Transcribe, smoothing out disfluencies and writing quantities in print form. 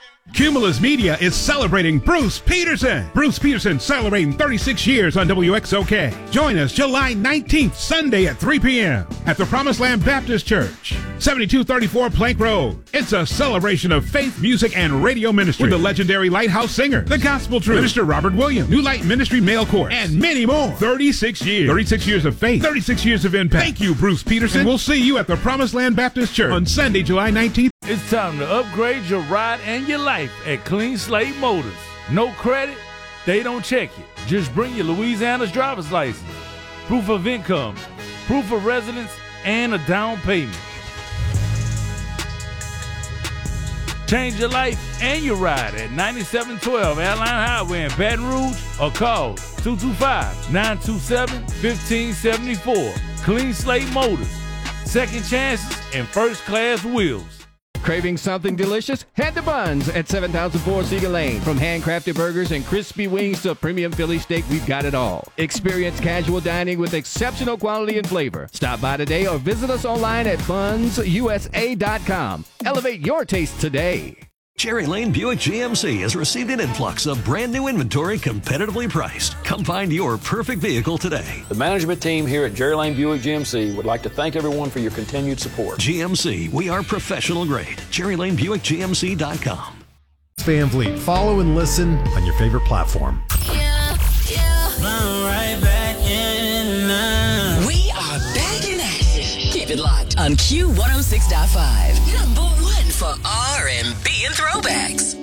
Cumulus Media is celebrating Bruce Peterson. Bruce Peterson celebrating 36 years on WXOK. Join us July 19th, Sunday at 3 p.m. at the Promised Land Baptist Church, 7234 Plank Road. It's a celebration of faith, music, and radio ministry with the legendary Lighthouse singer, the Gospel Truth, Minister Robert Williams, New Light Ministry Male Chorus, and many more. 36 years. 36 years of faith. 36 years of impact. Thank you, Bruce Peterson. And we'll see you at the Promised Land Baptist Church on Sunday, July 19th. It's time to upgrade your ride and your life at Clean Slate Motors. No credit? They don't check it. Just bring your Louisiana's driver's license, proof of income, proof of residence, and a down payment. Change your life and your ride at 9712 Airline Highway in Baton Rouge or call 225-927-1574. Clean Slate Motors. Second chances and first-class wheels. Craving something delicious? Head to Buns at 7004 Cedar Lane. From handcrafted burgers and crispy wings to premium Philly steak, we've got it all. Experience casual dining with exceptional quality and flavor. Stop by today or visit us online at bunsusa.com. Elevate your taste today. Cherry Lane Buick GMC has received an influx of brand new inventory competitively priced. Come find your perfect vehicle today. The management team here at Cherry Lane Buick GMC would like to thank everyone for your continued support. GMC, we are professional grade. CherryLaneBuickGMC.com. Van Vliet. Follow and listen on your favorite platform. Yeah. I'm right back in line. We are back in action. Keep it locked on Q106.5. Number one for R&B and throwbacks.